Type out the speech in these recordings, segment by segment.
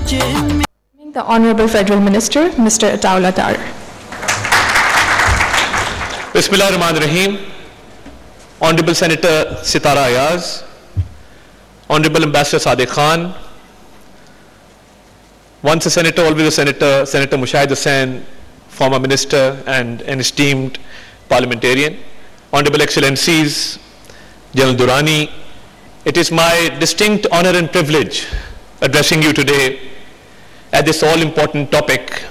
The Honorable Federal Minister, Mr. Ataullah Tar. Bismillah ar-Rahman ar-Rahim. Honorable Senator Sitara Ayaz, Honorable Ambassador Sadiq Khan, once a senator, always a senator, Senator Mushahid Hussain, former minister and an esteemed parliamentarian, Honorable Excellencies, General Durrani, it is my distinct honor and privilege addressing you today at this all-important topic.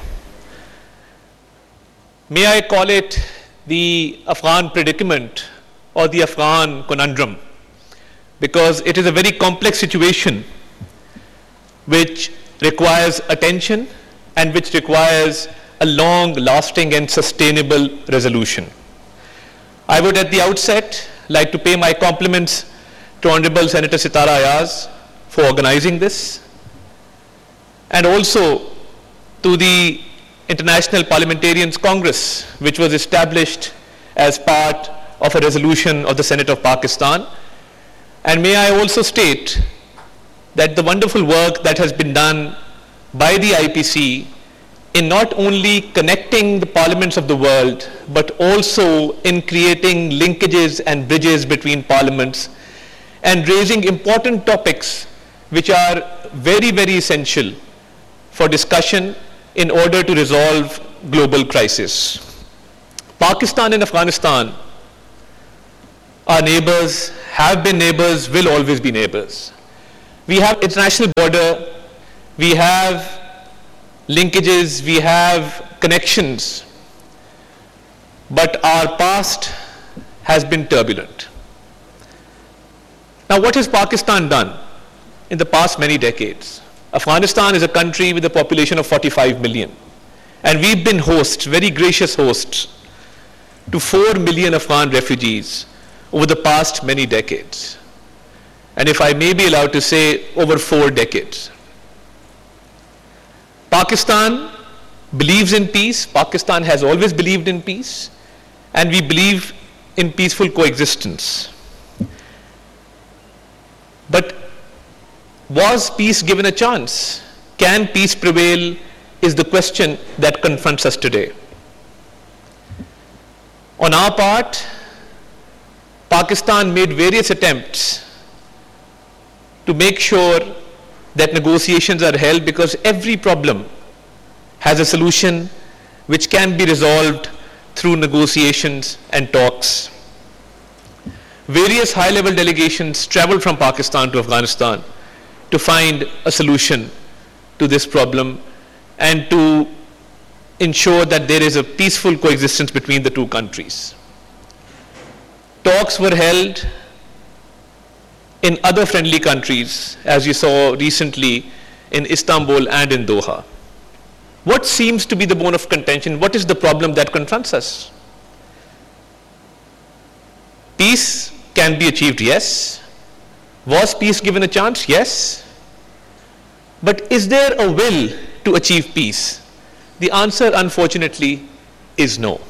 May I call it the Afghan predicament or the Afghan conundrum, because it is a very complex situation which requires attention and which requires a long-lasting and sustainable resolution. I would at the outset like to pay my compliments to Honorable Senator Sitara Ayaz for organizing this, and also to the International Parliamentarians Congress, which was established as part of a resolution of the Senate of Pakistan. And may I also state that the wonderful work that has been done by the IPC in not only connecting the parliaments of the world, but also in creating linkages and bridges between parliaments and raising important topics which are very, very essential for discussion in order to resolve global crisis. Pakistan and Afghanistan are neighbors, have been neighbors, will always be neighbors. We have international border, we have linkages, we have connections, but our past has been turbulent. Now, what has Pakistan done in the past many decades? Afghanistan is a country with a population of 45 million, and we've been hosts, very gracious hosts, to 4 million Afghan refugees over the past many decades. And if I may be allowed to say, over 4 decades. Pakistan believes in peace. Pakistan has always believed in peace, and we believe in peaceful coexistence. But was peace given a chance? Can peace prevail is the question that confronts us today. On our part, Pakistan made various attempts to make sure that negotiations are held, because every problem has a solution which can be resolved through negotiations and talks. Various high-level delegations traveled from Pakistan to Afghanistan to find a solution to this problem and to ensure that there is a peaceful coexistence between the two countries. Talks were held in other friendly countries, as you saw recently in Istanbul and in Doha. What seems to be the bone of contention? What is the problem that confronts us? Peace can be achieved, yes. Was peace given a chance? Yes. But is there a will to achieve peace? The answer, unfortunately, is no.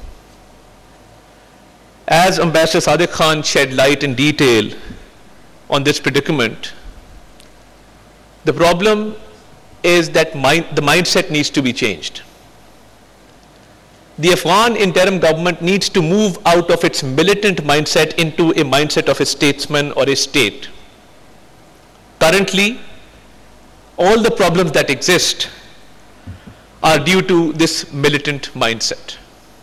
As Ambassador Sadiq Khan shed light in detail on this predicament, the problem is that the mindset needs to be changed. The Afghan interim government needs to move out of its militant mindset into a mindset of a statesman or a state. Currently, all the problems that exist are due to this militant mindset.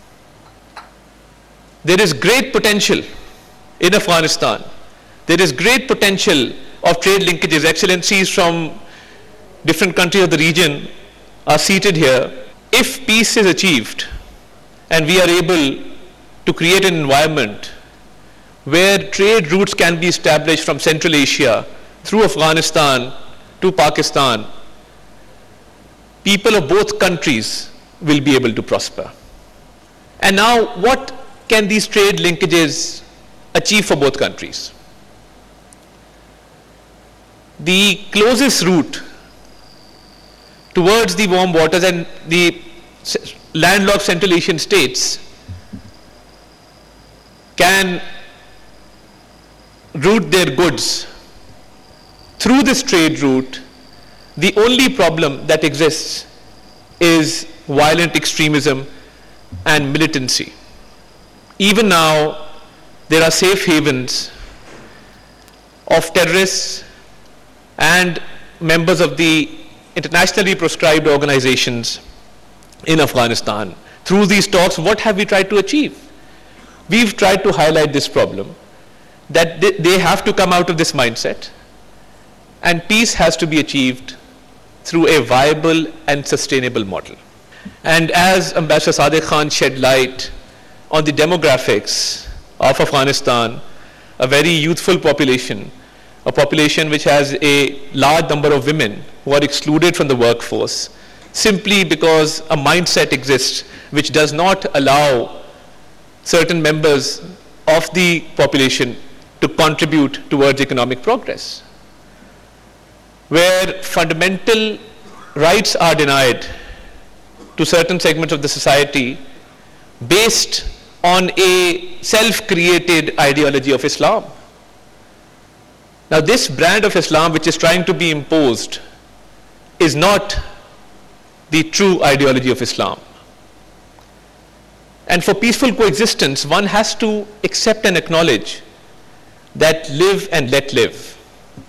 There is great potential in Afghanistan. There is great potential of trade linkages. Excellencies from different countries of the region are seated here. If peace is achieved and we are able to create an environment where trade routes can be established from Central Asia through Afghanistan to Pakistan, people of both countries will be able to prosper. And now, what can these trade linkages achieve for both countries? The closest route towards the warm waters and the landlocked Central Asian states can route their goods through this trade route the only problem that exists is violent extremism and militancy. Even now, there are safe havens of terrorists and members of the internationally proscribed organizations in Afghanistan. Through these talks, what have we tried to achieve? We've tried to highlight this problem, that they have to come out of this mindset, and peace has to be achieved through a viable and sustainable model. And as Ambassador Sadiq Khan shed light on the demographics of Afghanistan, a very youthful population, a population which has a large number of women who are excluded from the workforce simply because a mindset exists which does not allow certain members of the population to contribute towards economic progress, where fundamental rights are denied to certain segments of the society based on a self-created ideology of Islam. Now, this brand of Islam which is trying to be imposed is not the true ideology of Islam. And for peaceful coexistence, one has to accept and acknowledge that live and let live.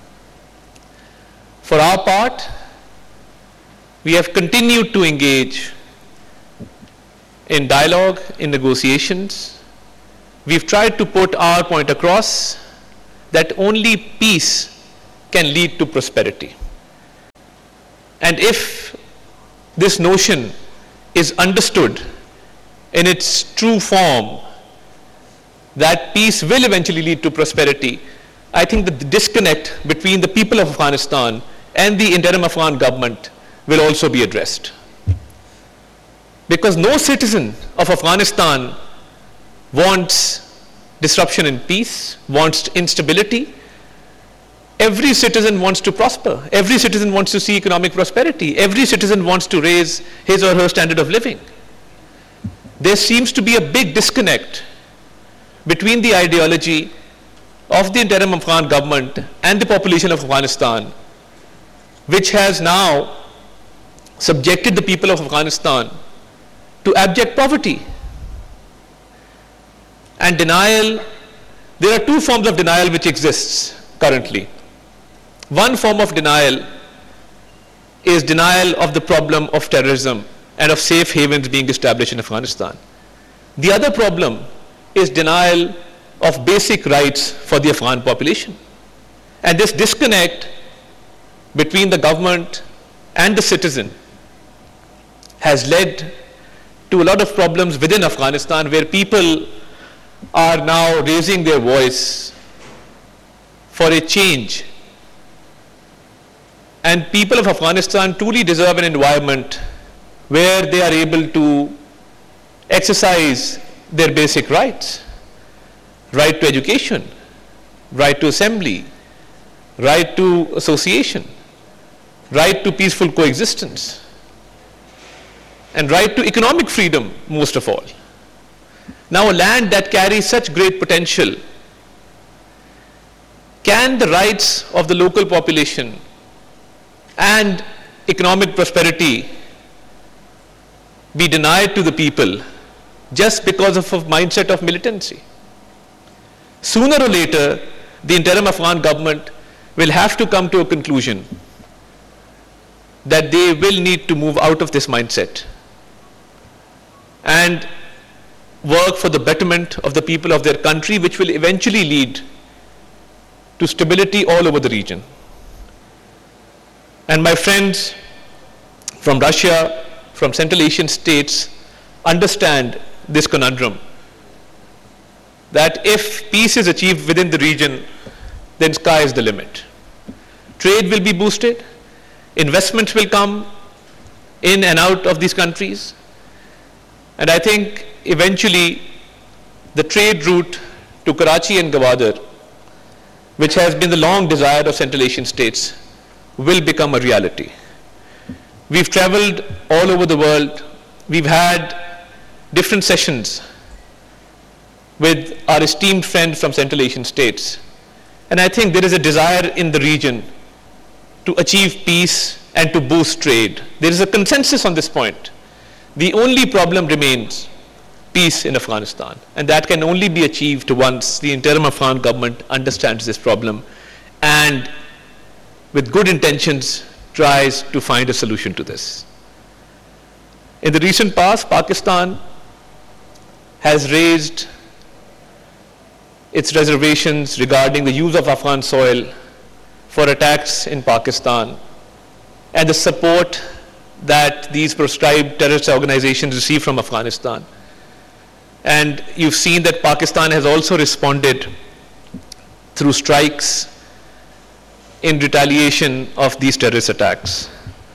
For our part, we have continued to engage in dialogue, in negotiations. We've tried to put our point across that only peace can lead to prosperity. And if this notion is understood in its true form, that peace will eventually lead to prosperity, I think that the disconnect between the people of Afghanistan and the interim Afghan government will also be addressed. Because no citizen of Afghanistan wants disruption in peace, wants instability. Every citizen wants to prosper. Every citizen wants to see economic prosperity. Every citizen wants to raise his or her standard of living. There seems to be a big disconnect between the ideology of the interim Afghan government and the population of Afghanistan, which has now subjected the people of Afghanistan to abject poverty and denial. There are two forms of denial which exists currently. One form of denial is denial of the problem of terrorism and of safe havens being established in Afghanistan. The other problem is denial of basic rights for the Afghan population. And this disconnect between the government and the citizen has led to a lot of problems within Afghanistan, where people are now raising their voice for a change. And people of Afghanistan truly deserve an environment where they are able to exercise their basic rights: right to education, right to assembly, right to association, right to peaceful coexistence, and right to economic freedom, most of all. Now, a land that carries such great potential, can the rights of the local population and economic prosperity be denied to the people just because of a mindset of militancy? Sooner or later, the interim Afghan government will have to come to a conclusion that they will need to move out of this mindset and work for the betterment of the people of their country, which will eventually lead to stability all over the region. And my friends from Russia, from Central Asian states, understand this conundrum, that if peace is achieved within the region, then sky is the limit. Trade will be boosted, investments will come in and out of these countries, and I think eventually the trade route to Karachi and Gwadar, which has been the long desire of Central Asian states, will become a reality. We've traveled all over the world. We've had different sessions with our esteemed friends from Central Asian states. And I think there is a desire in the region to achieve peace and to boost trade. There is a consensus on this point. The only problem remains peace in Afghanistan, and that can only be achieved once the interim Afghan government understands this problem and with good intentions tries to find a solution to this. In the recent past, Pakistan has raised its reservations regarding the use of Afghan soil for attacks in Pakistan and the support that these proscribed terrorist organizations receive from Afghanistan. And you've seen that Pakistan has also responded through strikes in retaliation of these terrorist attacks.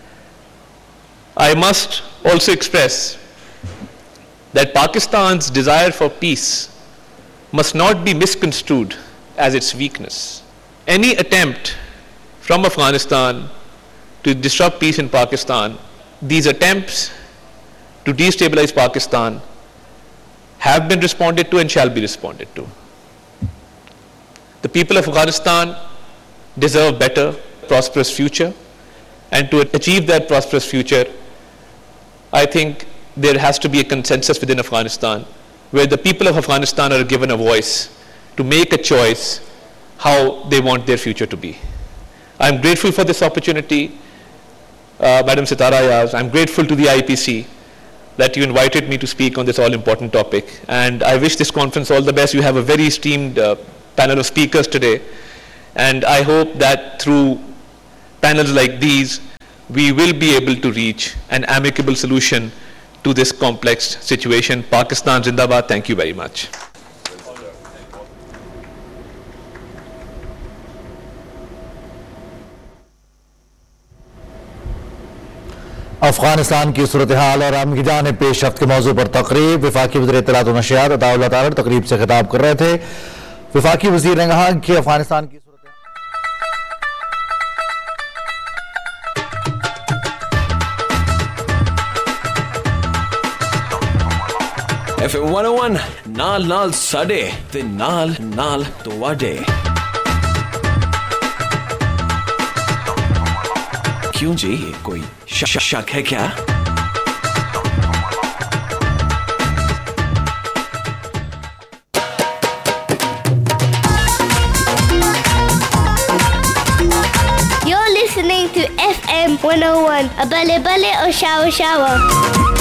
I must also express that Pakistan's desire for peace must not be misconstrued as its weakness. Any attempt from Afghanistan to disrupt peace in Pakistan, these attempts to destabilize Pakistan have been responded to and shall be responded to. The people of Afghanistan deserve better, prosperous future, and to achieve that prosperous future, I think there has to be a consensus within Afghanistan where the people of Afghanistan are given a voice to make a choice how they want their future to be. I'm grateful for this opportunity, Madam Sitara Ayaz. I'm grateful to the IPC that you invited me to speak on this all-important topic. And I wish this conference all the best. You have a very esteemed panel of speakers today. And I hope that through panels like these, we will be able to reach an amicable solution to this complex situation. Pakistan Zindabad. Thank you very much. Afghanistan की सूरत हाल और अमन की जानिब पेशरफ्त के मौजू पर तकरीब वफाकी वज़ीर इत्तलात व नशियात अताउल्लाह तारड़ तकरीब से खिताब कर रहे थे। वफाकी वज़ीर ने कहा कि अफगानिस्तान की FM 101 नाल नाल साडे ते नाल नाल तुवाडे क्यों जी कोई शक है क्या? You're listening to FM 101, a Bale Bale or Shower Shower.